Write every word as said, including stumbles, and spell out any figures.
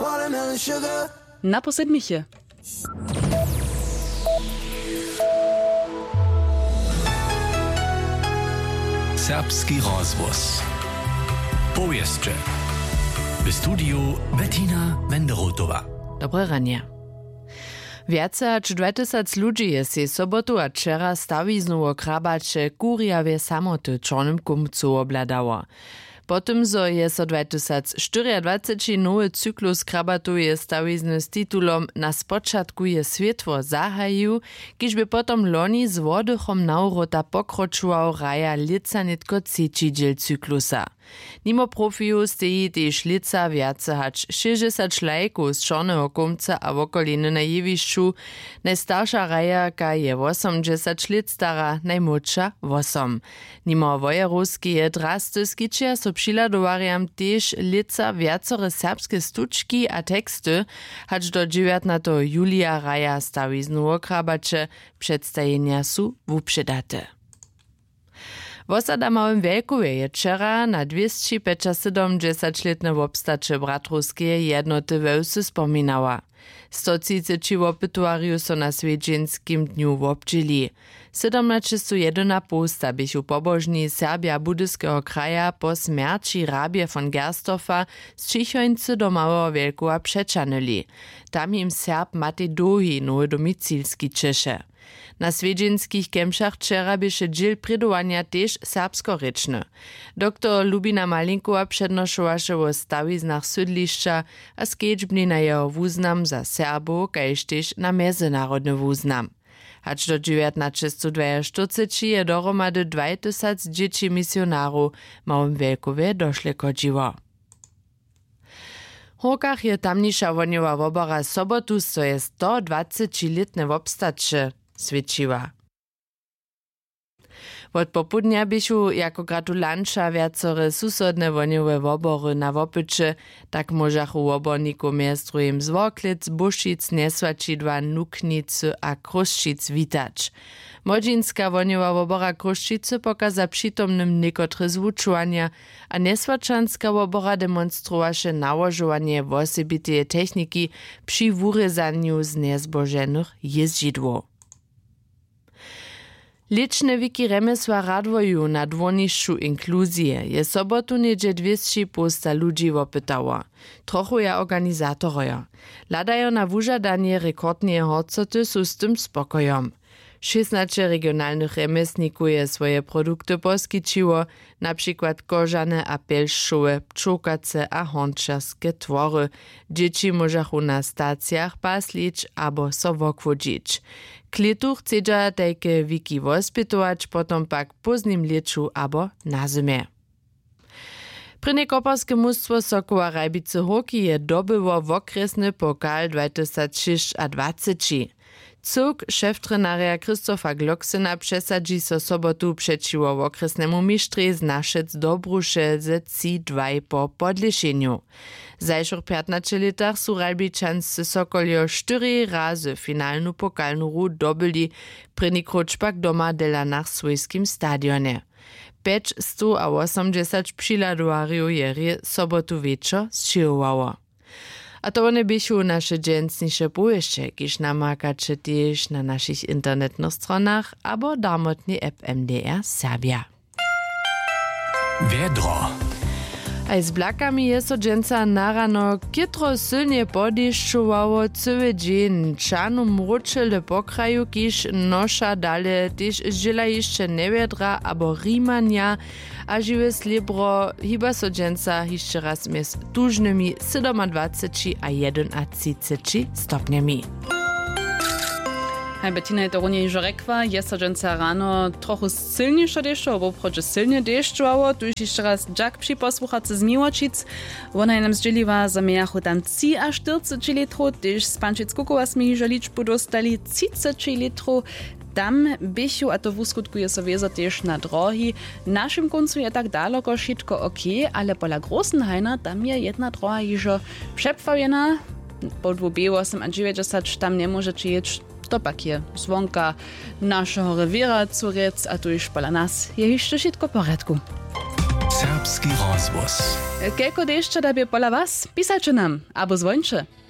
watermelon sugar. Na posedmiche. Serbski rozvoz. Powieszcze. W studiu Bettina Wenderotova. Dobre ranie. Viace hač dvetisíc ľudí je si sobotu a včera stawiznowo krabače kurjawe samoty čornym kumcu obladało. Potem zo je so dvetisícdvadsaťštyri nowy cyklus krabatuje stawizny z titulom Na spočatku je světło zahajił, kiž by potom loni z wodychom naurota pokročoval raja lica nitko třetí dziel cyklusa. Nimo profiju stejí tež lica viace hač šesťdesiat šlajków z čorného kumca a wokoliny na jevišću. Najstarša rajarka je osemdesiat let stara, najmłodša osem. Nimo wojeruski je drastiski čias so přiladowariam tež lica viacore serbske stučki a teksty, hač do dziewiętnastego julija raja stawiznu okrabače, przedstawienia su wupředate. W osada Małym Wielkowie je wczera na dwieście siedemdziesiąt-letne wobstacze bratruskie jednoty wełsy spominała. Stocice ci wopytuariu so na Swiedzienskim dniu wobdźili. siedemnastu jedna posta bychu pobożni Serbia budyskiego kraja po smierci rabie von Gerstorfa z Čichońcy do Małego Wielkowa przeczanyli. Tam im Serb Matej Dohi nowy domicilski Češe. Na swiedzinskich kemšach wczera byše dziel prydovania tež serbskorečny. Doktor Lubina Malinkowa přednošovaše o stawiznach sydlišća a skedźbni na jeho wuznam za Serbo, kajž tež na mezinárodny wuznam. Hač do dziewiętnastu dwadzieścia je dohromady dwa tysiące dzieci misjonarów Małym Wielkowie došli kodziło. W Hórkach je tamniejsza woniowa wobora sobotu, co je sto dwadziećletne wobstacze svědčiła. Od popudnia bychu jako gratulanča viacore susodne woniowe wobory na wopyče, tak możachu woborniku miestrujem z Woklic, Buszic, Nesłačidła, Nuknicy a Kruščic witać. Modzinska woniowa wobora Kruščicy pokaza przytomnym niekotre zwučovania, a Nesłačanska wobora demonstrowaše nałožovanie wosebiteje techniki przy wurezaniu z nezboženych jezdidłów. Liczne wiki remesła radwoju na dwoniższu inkluzję je sobotu niedzie dwieście posta ludzi wopytała. Trochu ja organizatoroja. Ladają na wużadanie rekordnie horcoty su z tym spokojom. szesnaście regionalnych remesników je swoje produkty poskičiło, na przykład korzane a pelšowe, pčokace a hončarskie twory. Dzieci możachu na stacjach paslić abo so wokwodzić. Klitu chcedza tajke wiki wospytować, potom pak poznym leczu abo na zimie. Prynne koparskie mustwo Sokoła Rajbice Hoki je dobyło wokresny pokal dwa tysiące dwadzieścia. Cuk szef-trenaria Krzysztofa Gloksena przesadzi so sobotu przeciwo okresnemu mistrze z Naszec Dobrusze ze C dwa po podlieszeniu. Zajszych piętnaście latach su Ralbičanscy Sokoljo cztery razy finalnu pokalnu rud dobyli, prynny kročpak doma dela na swojskim stadionie. pięćset osiemdziesiąt přiladowarju je sobotu wieczor zčiłowało. A to one bychu nasze dżęsnisze pojeździe, kiż namakacie też na naszych internetnych stronach, abo darmotni app M D R Serbia. Wiedro. A z blakami je so dżęca narano kitro silnie podešćowało cały dzień. Czanu mručele pokraju, kiż nosza dale też žila jeszcze newiedra abo rimania, a žiwe slibro hiba so dżęca jeszcze raz mes tužnymi dwadzieścia siedem a třicet stopniami. Hej, Bettina je to runie już rekła, jest to dżęca rano trochę silniejsze deszczo, bo procie silnie deszczowało, tu już jeszcze raz Jack przy posłuchace z Miłočic. Ona nam zdzieliła zamiachu tam trzy a czterdzieści litrów, też z Pančic-Kukowa sme już liczbu dostali trzydzieści litrów. Tam bychu, a to w skutku je so wiezo też na drogi. W naszym końcu je tak daleko wszystko ok, ale pola Großenhaina tam je jedna droga już przepfawjena. Po dwóch osiem a dziewięćdziesiąt tam nie możecie jeść. To pak je zvonka našeho revíra curec a tu iš pola nás je ešte všetko v poriadku. Serbski rozvoz. Kelko dešća da bi pola vas, pisače nam, abo zvonče.